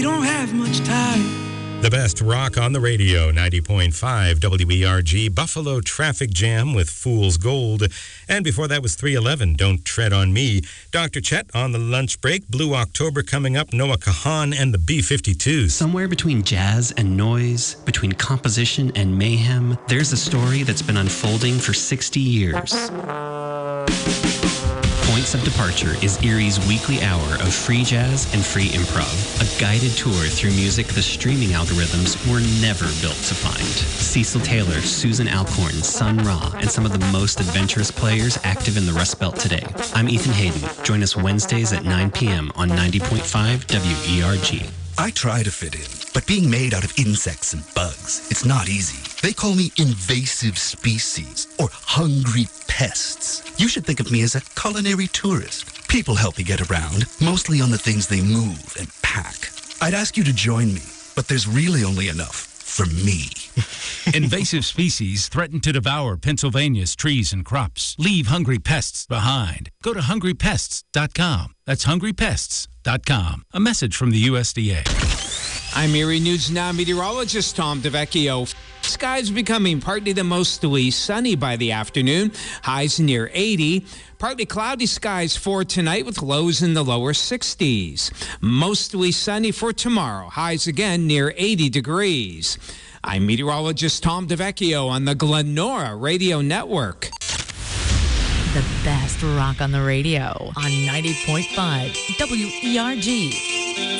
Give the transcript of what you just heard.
don't have much time. The best rock on the radio, 90.5 WERG, Buffalo Traffic Jam with Fool's Gold. And before that was 311, Don't Tread on Me. Dr. Chet on the lunch break, Blue October coming up, Noah Kahan and the B-52s. Somewhere between jazz and noise, between composition and mayhem, there's a story that's been unfolding for 60 years. Points of Departure is Erie's weekly hour of free jazz and free improv, a guided tour through music the streaming algorithms were never built to find. Cecil Taylor, Susan Alcorn, Sun Ra, and some of the most adventurous players active in the Rust Belt today. I'm Ethan Hayden. Join us Wednesdays at 9 p.m. on 90.5 WERG. I try to fit in, but being made out of insects and bugs, it's not easy. They call me invasive species or hungry pests. You should think of me as a culinary tourist. People help me get around, mostly on the things they move and pack. I'd ask you to join me, but there's really only enough for me. Invasive species threaten to devour Pennsylvania's trees and crops. Leave hungry pests behind. Go to hungrypests.com. That's hungrypests.com. A message from the USDA. I'm Erie News Now meteorologist Tom DeVecchio. Skies becoming partly to mostly sunny by the afternoon. Highs near 80. Partly cloudy skies for tonight with lows in the lower 60s. Mostly sunny for tomorrow. Highs again near 80 degrees. I'm meteorologist Tom DeVecchio on the Glenora Radio Network. The best rock on the radio on 90.5 WERG.